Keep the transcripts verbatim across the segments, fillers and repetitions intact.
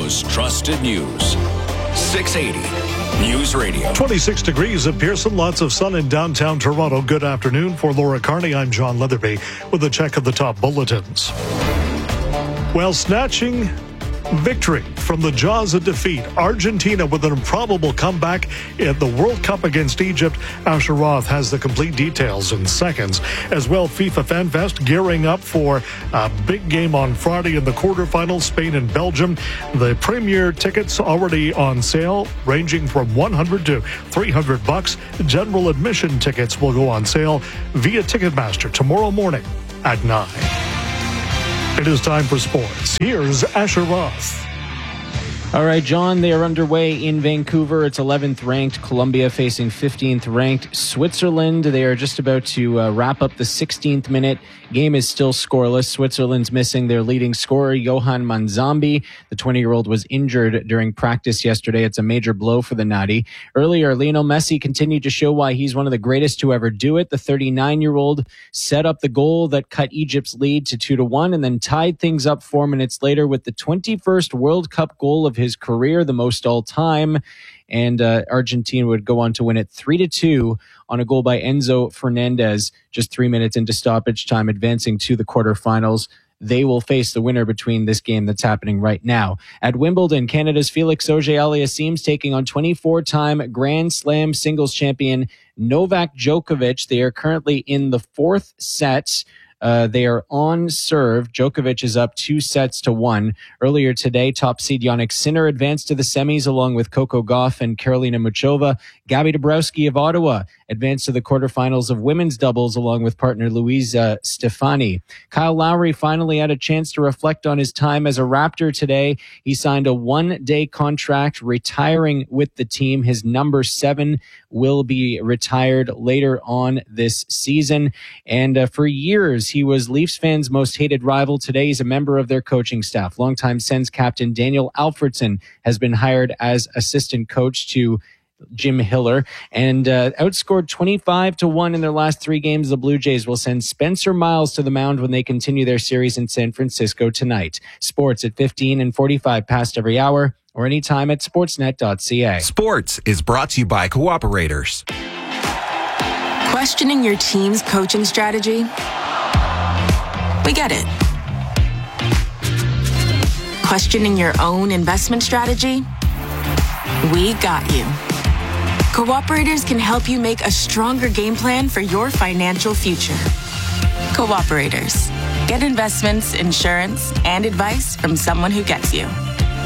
Toronto's trusted news. six eighty News Radio. twenty-six degrees at Pearson. Lots of sun in downtown Toronto. Good afternoon. For Laura Carney, I'm John Leatherby with a check of the top bulletins. Well, snatching victory from the jaws of defeat. Argentina with an improbable comeback in the World Cup against Egypt. Asher Roth has the complete details in seconds. As well, FIFA Fan Fest gearing up for a big game on Friday in the quarterfinals, Spain and Belgium. The premier tickets already on sale, ranging from one hundred to three hundred bucks. General admission tickets will go on sale via Ticketmaster tomorrow morning at nine. It is time for sports. Here's Asher Roth. All right, John, they are underway in Vancouver. It's eleventh ranked Colombia facing fifteenth ranked Switzerland. They are just about to uh, wrap up the sixteenth minute. Game is still scoreless. Switzerland's missing their leading scorer, Johan Manzambi. The twenty-year-old was injured during practice yesterday. It's a major blow for the Natty. Earlier, Lionel Messi continued to show why he's one of the greatest to ever do it. The thirty-nine-year-old set up the goal that cut Egypt's lead to two to one and then tied things up four minutes later with the twenty-first World Cup goal of his career, the most all time. And uh, Argentina would go on to win it three to two on a goal by Enzo Fernandez just three minutes into stoppage time, advancing to the quarterfinals. They will face the winner between this game that's happening right now. At Wimbledon, Canada's Felix Auger-Aliassime's taking on twenty-four-time Grand Slam singles champion Novak Djokovic. They are currently in the fourth set. Uh, they are on serve. Djokovic is up two sets to one. Earlier today, top seed Jannik Sinner advanced to the semis along with Coco Gauff and Karolina Muchova. Gabby Dabrowski of Ottawa advanced to the quarterfinals of women's doubles along with partner Louisa Stefani. Kyle Lowry finally had a chance to reflect on his time as a Raptor today. He signed a one-day contract retiring with the team. His number seven will be retired later on this season. And uh, for years, he was Leafs fans' most hated rival. Today, he's a member of their coaching staff. Longtime Sens captain Daniel Alfredsson has been hired as assistant coach to Jim Hiller and uh, outscored twenty-five to one in their last three games. The Blue Jays will send Spencer Miles to the mound when they continue their series in San Francisco tonight. Sports at fifteen and forty-five past every hour or anytime at sportsnet dot c a. Sports is brought to you by Cooperators. Questioning your team's coaching strategy? We get it. Questioning your own investment strategy? We got you. Cooperators can help you make a stronger game plan for your financial future. Cooperators. Get investments, insurance, and advice from someone who gets you.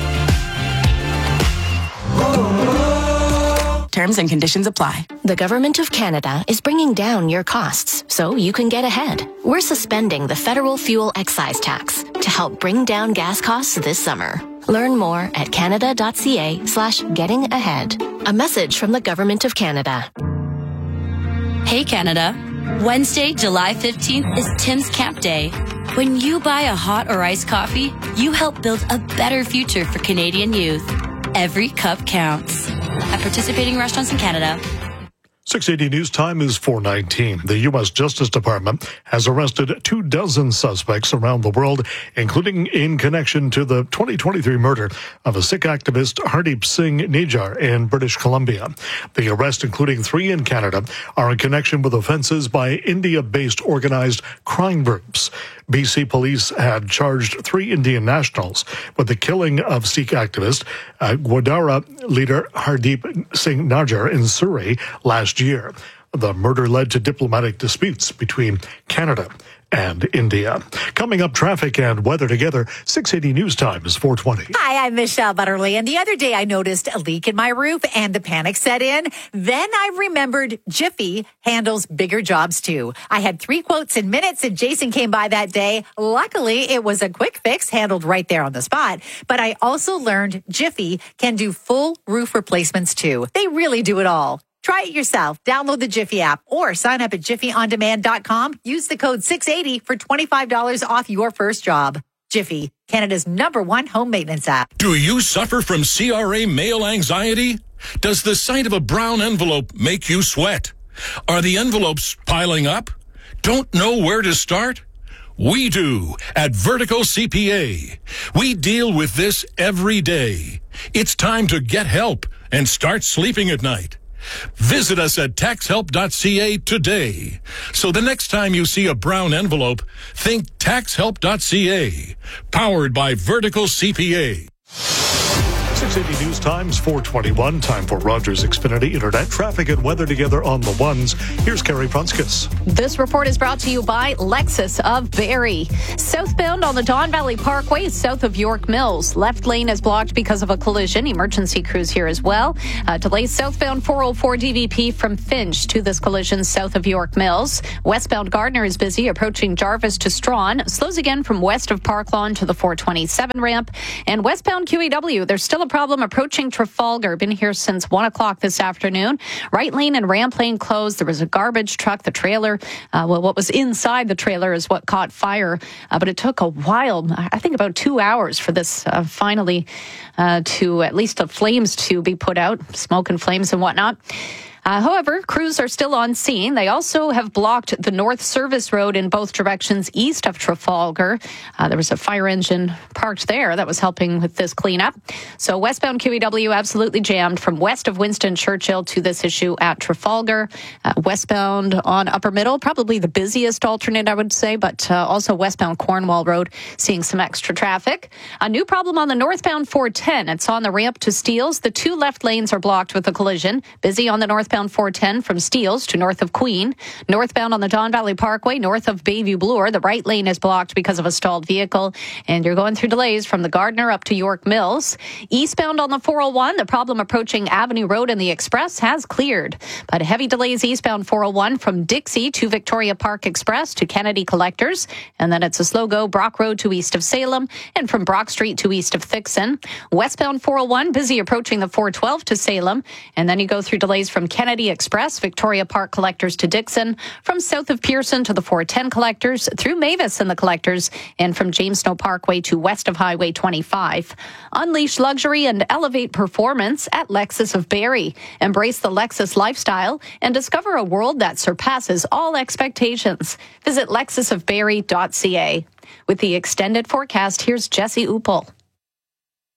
Terms and conditions apply. The Government of Canada is bringing down your costs so you can get ahead. We're suspending the federal fuel excise tax to help bring down gas costs this summer. Learn more at canada.ca slash getting ahead. A message from the Government of Canada. Hey Canada, Wednesday, July fifteenth is Tim's Camp Day. When you buy a hot or iced coffee, you help build a better future for Canadian youth. Every cup counts. At participating restaurants in Canada. six eighty News Time is four nineteen. The U S Justice Department has arrested two dozen suspects around the world, including in connection to the twenty twenty-three murder of a Sikh activist Hardeep Singh Nijjar in British Columbia. The arrests, including three in Canada, are in connection with offenses by India-based organized crime groups. B C police had charged three Indian nationals with the killing of Sikh activist uh, Gurdwara leader Hardeep Singh Nijjar in Surrey last year. The murder led to diplomatic disputes between Canada and India. Coming up, traffic and weather together. six eighty News Time is four twenty. Hi, I'm Michelle Butterly. And the other day I noticed a leak in my roof and the panic set in. Then I remembered Jiffy handles bigger jobs too. I had three quotes in minutes and Jason came by that day. Luckily, it was a quick fix handled right there on the spot. But I also learned Jiffy can do full roof replacements too. They really do it all. Try it yourself. Download the Jiffy app or sign up at jiffy on demand dot com. Use the code six eighty for twenty-five dollars off your first job. Jiffy, Canada's number one home maintenance app. Do you suffer from C R A mail anxiety? Does the sight of a brown envelope make you sweat? Are the envelopes piling up? Don't know where to start? We do at Vertical C P A. We deal with this every day. It's time to get help and start sleeping at night. Visit us at tax help dot c a today. So the next time you see a brown envelope, think tax help dot c a. Powered by Vertical C P A. six eighty News Times, four twenty-one. Time for Rogers Xfinity Internet traffic and weather together on the ones. Here's Carrie Prunskis. This report is brought to you by Lexus of Barrie. Southbound on the Don Valley Parkway, south of York Mills. Left lane is blocked because of a collision. Emergency crews here as well. Uh, delays southbound four oh four D V P from Finch to this collision south of York Mills. Westbound Gardner is busy approaching Jarvis to Strawn. Slows again from west of Park Lawn to the four twenty-seven ramp. And westbound Q E W, there's still a problem approaching Trafalgar. Been here since one o'clock this afternoon. Right lane and ramp lane closed. There was a garbage truck. The trailer, uh, well, what was inside the trailer is what caught fire. Uh, but it took a while, I think about two hours for this uh, finally uh, to, at least the flames to be put out, smoke and flames and whatnot. Uh, however, crews are still on scene. They also have blocked the North Service Road in both directions east of Trafalgar. Uh, there was a fire engine parked there that was helping with this cleanup. So westbound Q E W absolutely jammed from west of Winston Churchill to this issue at Trafalgar. Uh, westbound on Upper Middle, probably the busiest alternate, I would say, but uh, also westbound Cornwall Road seeing some extra traffic. A new problem on the northbound four ten. It's on the ramp to Steeles. The two left lanes are blocked with a collision. Busy on the northbound four ten from Steeles to north of Queen. Northbound on the Don Valley Parkway, north of Bayview Bloor. The right lane is blocked because of a stalled vehicle, and you're going through delays from the Gardner up to York Mills. Eastbound on the four oh one, the problem approaching Avenue Road and the Express has cleared, but heavy delays eastbound four oh one from Dixie to Victoria Park Express to Kennedy Collectors, and then it's a slow go Brock Road to east of Salem, and from Brock Street to east of Thixon. Westbound four oh one, busy approaching the four twelve to Salem, and then you go through delays from Kennedy Kennedy Express, Victoria Park Collectors to Dixon, from south of Pearson to the four ten Collectors, through Mavis and the Collectors, and from James Snow Parkway to west of Highway twenty-five. Unleash luxury and elevate performance at Lexus of Barrie. Embrace the Lexus lifestyle and discover a world that surpasses all expectations. Visit lexus of barrie dot c a. With the extended forecast, here's Jesse Uppel.